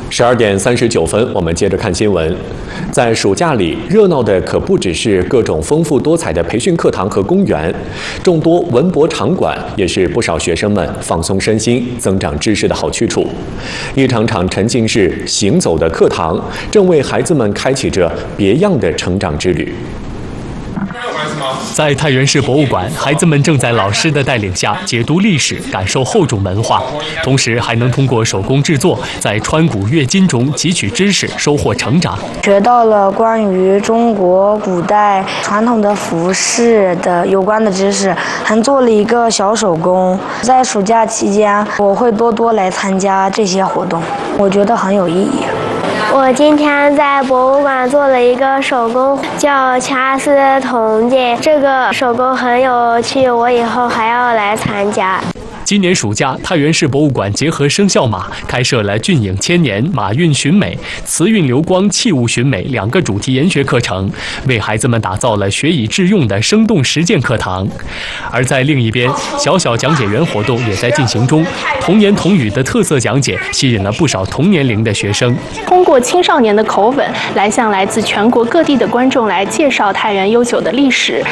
12点39分，我们接着看新闻。在暑假里，热闹的可不只是各种丰富多彩的培训课堂和公园，众多文博场馆也是不少学生们放松身心、增长知识的好去处。一场场沉浸式行走的课堂，正为孩子们开启着别样的成长之旅。 在太原市博物馆，孩子们正在老师的带领下解读历史，感受厚重文化，同时还能通过手工制作，在川古阅今中汲取知识，收获成长。 学到了关于中国古代传统的服饰的有关的知识，还做了一个小手工。在暑假期间，我会多多来参加这些活动，我觉得很有意义。 我今天在博物馆做了一个手工，叫掐丝铜镜。这个手工很有趣，我以后还要来参加。 今年暑假，太原市博物馆结合生肖马，开设了骏影千年、马运寻美、瓷运流光、器物寻美2个主题研学课程，为孩子们打造了学以致用的生动实践课堂。而在另一边，小小讲解员活动也在进行中，童言童语的特色讲解吸引了不少同年龄的学生。 通过青少年的口吻，来向来自全国各地的观众来介绍太原悠久的历史。